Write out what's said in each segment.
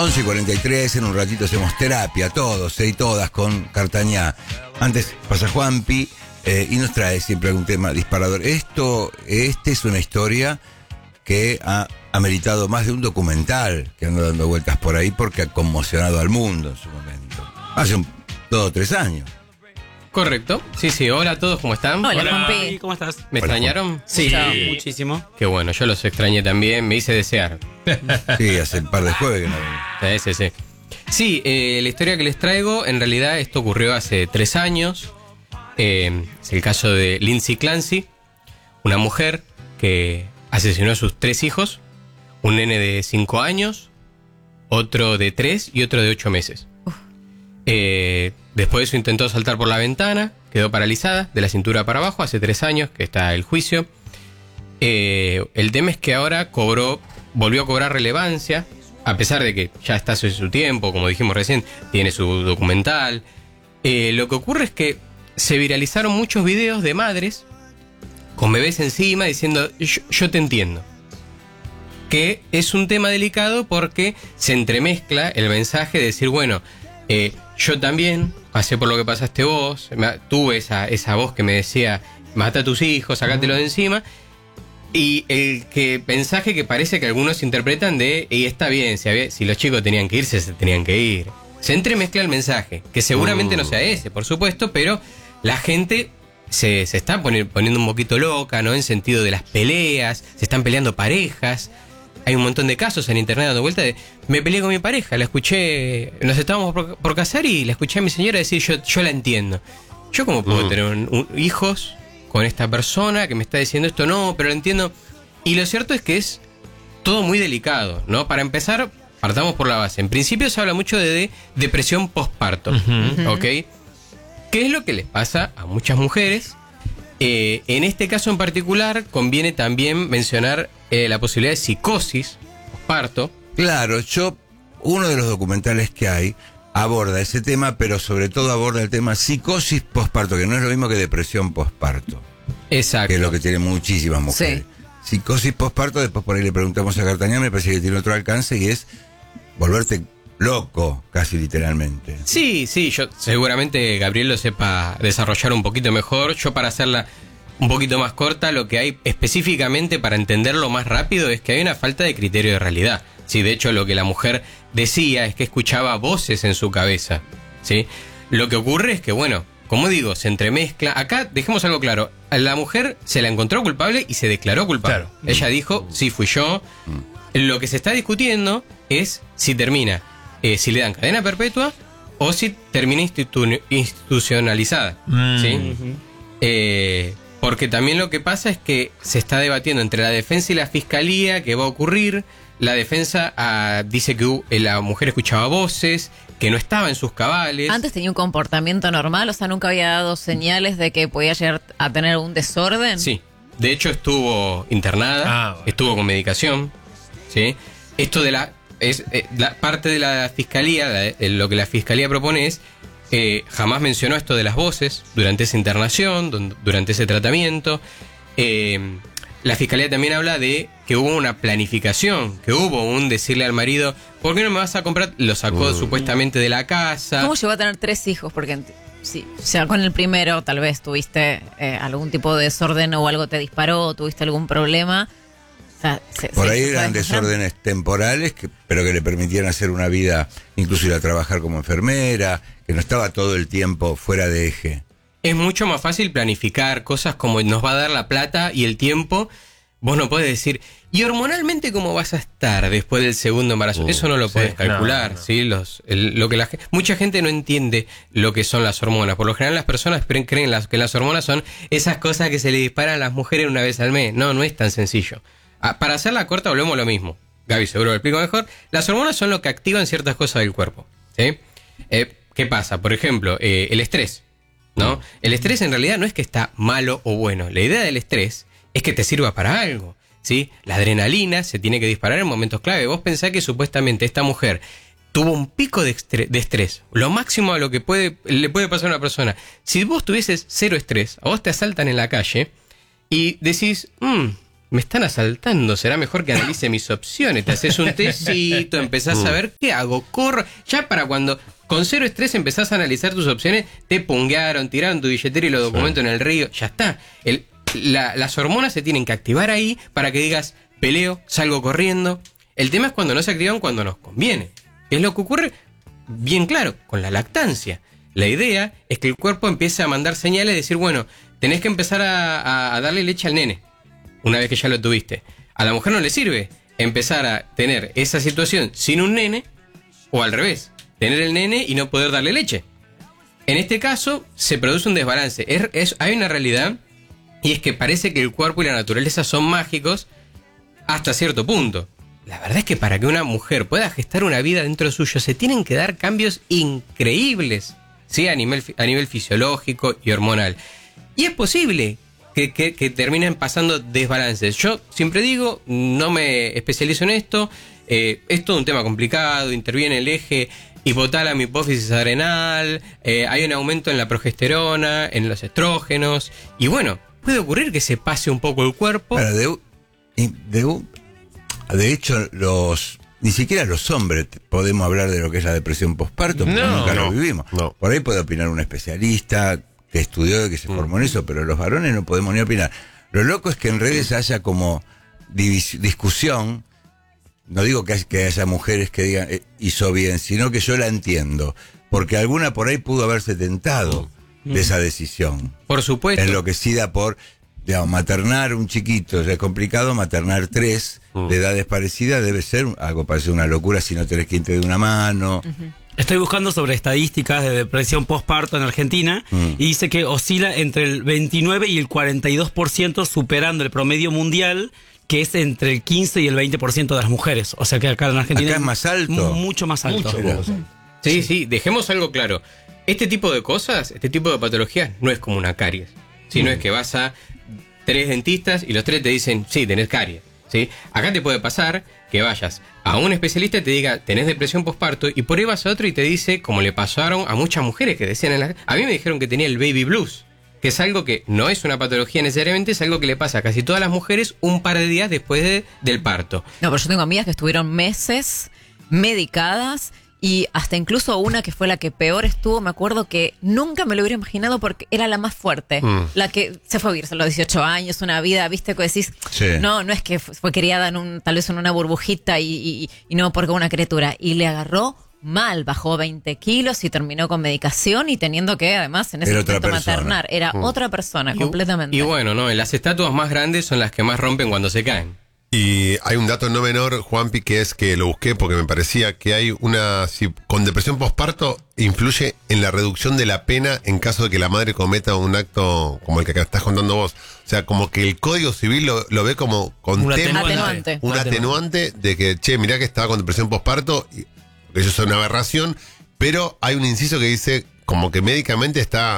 11:43, en un ratito hacemos terapia, todos y todas, con Cartañá. Antes pasa Juanpi y nos trae siempre algún tema disparador. Este es una historia que ha ameritado más de un documental que anda dando vueltas por ahí porque ha conmocionado al mundo en su momento. Hace 2 o 3 años. Correcto. Sí. Hola a todos, ¿cómo están? Hola, Juanpi. ¿Cómo estás? ¿Me extrañaron? Sí, muchísimo. Qué bueno, yo los extrañé también, me hice desear. Sí, hace un par de jueves que no venía. Sí. Sí, la historia que les traigo, en realidad esto ocurrió hace 3 años. Es el caso de Lindsay Clancy, una mujer que asesinó a sus 3 hijos, un nene de 5 años, otro de 3 y otro de 8 meses. Después de eso intentó saltar por la ventana, quedó paralizada de la cintura para abajo, hace 3 años que está el juicio. El tema es que ahora volvió a cobrar relevancia, a pesar de que ya está hace su tiempo, como dijimos recién, tiene su documental. Lo que ocurre es que se viralizaron muchos videos de madres con bebés encima diciendo, yo te entiendo. Que es un tema delicado porque se entremezcla el mensaje de decir, bueno, yo también pasé por lo que pasaste vos, tuve esa voz que me decía, mata a tus hijos, sacátelos de encima. Y el mensaje que parece que algunos interpretan y está bien, si los chicos tenían que irse, se tenían que ir. Se entremezcla el mensaje, que seguramente no sea ese, por supuesto, pero la gente se está poniendo un poquito loca, ¿no? En sentido de las peleas, se están peleando parejas. Hay un montón de casos en internet dando vuelta de, me peleé con mi pareja, la escuché, nos estábamos por casar y la escuché a mi señora decir, yo la entiendo. Yo cómo puedo tener hijos con esta persona que me está diciendo esto, no, pero la entiendo. Y lo cierto es que es todo muy delicado, ¿no? Para empezar, partamos por la base. En principio se habla mucho de depresión postparto, ¿ok? ¿Qué es lo que les pasa a muchas mujeres? En este caso en particular, conviene también mencionar la posibilidad de psicosis postparto. Claro, uno de los documentales que hay aborda ese tema, pero sobre todo aborda el tema psicosis postparto, que no es lo mismo que depresión postparto. Exacto. Que es lo que tienen muchísimas mujeres. Sí. Psicosis postparto, después por ahí le preguntamos a Cartañá, me parece que tiene otro alcance y es volverte loco, casi literalmente. Sí, yo seguramente Gabriel lo sepa desarrollar un poquito mejor. Yo, para hacerla un poquito más corta, lo que hay específicamente para entenderlo más rápido es que hay una falta de criterio de realidad. Sí, de hecho, lo que la mujer decía es que escuchaba voces en su cabeza, ¿sí? Lo que ocurre es que, bueno, como digo, se entremezcla. Acá dejemos algo claro. A la mujer se la encontró culpable y se declaró culpable. Claro. Ella dijo, sí, fui yo. Lo que se está discutiendo es si termina, si le dan cadena perpetua o si termina institucionalizada, ¿sí? Porque también lo que pasa es que se está debatiendo entre la defensa y la fiscalía qué va a ocurrir. La defensa dice que la mujer escuchaba voces, que no estaba en sus cabales. ¿Antes tenía un comportamiento normal? O sea, ¿nunca había dado señales de que podía llegar a tener un desorden? Sí. De hecho, estuvo internada, estuvo con medicación, ¿sí? Esto de la parte de la fiscalía, lo que la fiscalía propone es, jamás mencionó esto de las voces durante esa internación, durante ese tratamiento. La fiscalía también habla de que hubo una planificación, que hubo un decirle al marido, ¿por qué no me vas a comprar? Lo sacó supuestamente de la casa. ¿Cómo llegó a tener 3 hijos? Porque sí, o sea, con el primero tal vez tuviste algún tipo de desorden o algo te disparó, tuviste algún problema. O sea, por ahí eran desórdenes temporales, pero que le permitían hacer una vida, incluso ir a trabajar como enfermera, que no estaba todo el tiempo fuera de eje. Es mucho más fácil planificar cosas como nos va a dar la plata y el tiempo. Vos no podés decir, ¿y hormonalmente cómo vas a estar después del segundo embarazo? Eso no lo podés calcular, no. ¿Sí? Mucha gente no entiende lo que son las hormonas. Por lo general las personas creen que las hormonas son esas cosas que se le disparan a las mujeres una vez al mes. No es tan sencillo. Para hacerla corta, volvemos a lo mismo. Gaby seguro lo explico mejor. Las hormonas son lo que activan ciertas cosas del cuerpo, ¿sí? ¿Qué pasa? Por ejemplo, el estrés, ¿no? El estrés en realidad no es que está malo o bueno. La idea del estrés es que te sirva para algo, ¿sí? La adrenalina se tiene que disparar en momentos clave. Vos pensás que supuestamente esta mujer tuvo un pico de estrés, lo máximo a lo que le puede pasar a una persona. Si vos tuvieses 0 estrés, a vos te asaltan en la calle y decís, me están asaltando, será mejor que analice mis opciones. Te haces un tecito, empezás a ver qué hago, corro. Ya para cuando con cero estrés empezás a analizar tus opciones, te punguearon, tiraron tu billetera y los documentos en el río, ya está. Las hormonas se tienen que activar ahí para que digas, peleo, salgo corriendo. El tema es cuando no se activan cuando nos conviene. Es lo que ocurre, bien claro, con la lactancia. La idea es que el cuerpo empiece a mandar señales y decir, bueno, tenés que empezar a darle leche al nene, una vez que ya lo tuviste. A la mujer no le sirve empezar a tener esa situación sin un nene, o al revés, tener el nene y no poder darle leche. En este caso, se produce un desbalance. Hay una realidad, y es que parece que el cuerpo y la naturaleza son mágicos hasta cierto punto. La verdad es que para que una mujer pueda gestar una vida dentro suyo, se tienen que dar cambios increíbles, ¿sí? A nivel fisiológico y hormonal. Y es posible que terminen pasando desbalances. Yo siempre digo, no me especializo en esto, es todo un tema complicado, interviene el eje hipotálamo, hipófisis adrenal, hay un aumento en la progesterona, en los estrógenos, y bueno, puede ocurrir que se pase un poco el cuerpo. Claro, de hecho, ni siquiera los hombres podemos hablar de lo que es la depresión postparto, porque nunca lo vivimos. No. Por ahí puede opinar un especialista que estudió, que se formó en eso, pero los varones no podemos ni opinar. Lo loco es que en redes haya como discusión. No digo que haya mujeres que digan hizo bien, sino que yo la entiendo, porque alguna por ahí pudo haberse tentado de esa decisión. Por supuesto. Enloquecida por, digamos, maternar un chiquito, es complicado, maternar 3 de edades parecidas debe ser algo parecido a una locura si no tenés quien te dé una mano. Estoy buscando sobre estadísticas de depresión postparto en Argentina y dice que oscila entre el 29 y el 42%, superando el promedio mundial, que es entre el 15 y el 20% de las mujeres. O sea que acá en Argentina acá es más alto. Mucho más alto. Sí, dejemos algo claro. Este tipo de cosas, este tipo de patologías no es como una caries. No es que vas a 3 dentistas y los 3 te dicen, sí, tenés caries. ¿Sí? Acá te puede pasar que vayas a un especialista y te diga, tenés depresión postparto, y por ahí vas a otro y te dice, como le pasaron a muchas mujeres que decían a mí me dijeron que tenía el baby blues, que es algo que no es una patología necesariamente, es algo que le pasa a casi todas las mujeres un par de días después del parto. No, pero yo tengo amigas que estuvieron meses medicadas, y hasta incluso una que fue la que peor estuvo, me acuerdo que nunca me lo hubiera imaginado porque era la más fuerte, la que se fue a vivirse a los 18 años, una vida, viste, que decís, no es que fue criada tal vez en una burbujita y no porque una criatura, y le agarró mal, bajó 20 kilos y terminó con medicación y teniendo que además en ese momento maternar, era otra persona completamente. Y bueno, no, las estatuas más grandes son las que más rompen cuando se caen. Y hay un dato no menor, Juanpi, que es que lo busqué porque me parecía que hay con depresión postparto influye en la reducción de la pena en caso de que la madre cometa un acto como el que acá estás contando vos. O sea, como que el Código Civil lo ve como con un atenuante de que, che, mirá que estaba con depresión postparto, y eso es una aberración, pero hay un inciso que dice como que médicamente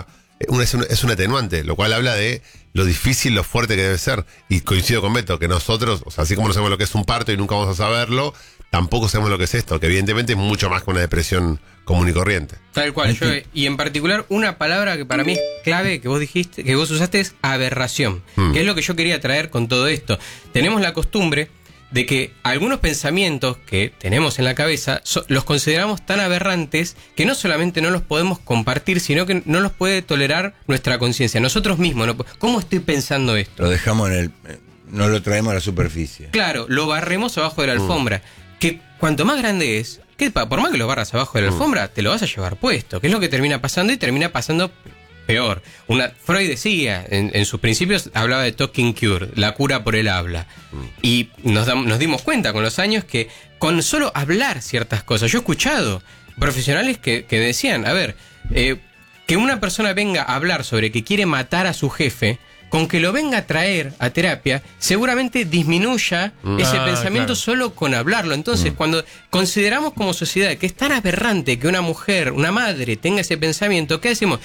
es un atenuante, lo cual habla de lo difícil, lo fuerte que debe ser. Y coincido con Beto, que nosotros, o sea, así como no sabemos lo que es un parto y nunca vamos a saberlo, tampoco sabemos lo que es esto, que evidentemente es mucho más que una depresión común y corriente. Tal cual, y en particular una palabra que para mí es clave, que vos dijiste, que vos usaste, es aberración, que es lo que yo quería traer con todo esto. Tenemos la costumbre de que algunos pensamientos que tenemos en la cabeza los consideramos tan aberrantes que no solamente no los podemos compartir, sino que no los puede tolerar nuestra conciencia, nosotros mismos. ¿Cómo estoy pensando esto? Lo dejamos no lo traemos a la superficie. Claro, lo barremos abajo de la alfombra. Que cuanto más grande es, que por más que lo barras abajo de la alfombra, te lo vas a llevar puesto, que es lo que termina pasando, y termina pasando peor. Freud decía, en sus principios hablaba de talking cure, la cura por el habla. Y nos dimos cuenta con los años que con solo hablar ciertas cosas, yo he escuchado profesionales que decían, a ver, que una persona venga a hablar sobre que quiere matar a su jefe, con que lo venga a traer a terapia, seguramente disminuya ese pensamiento solo con hablarlo. Entonces, cuando consideramos como sociedad que es tan aberrante que una mujer, una madre, tenga ese pensamiento, ¿qué decimos?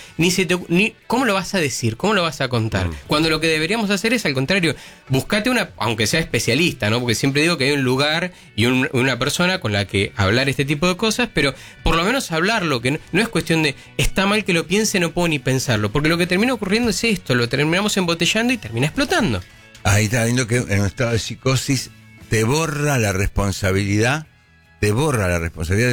¿Cómo lo vas a decir? ¿Cómo lo vas a contar? Cuando lo que deberíamos hacer es, al contrario, buscate aunque sea especialista, ¿no? Porque siempre digo que hay un lugar y una persona con la que hablar este tipo de cosas, pero por lo menos hablarlo, que no es cuestión de, está mal que lo piense, no puedo ni pensarlo, porque lo que termina ocurriendo es esto, lo terminamos embotellando y termina explotando. Ahí está viendo que en un estado de psicosis te borra la responsabilidad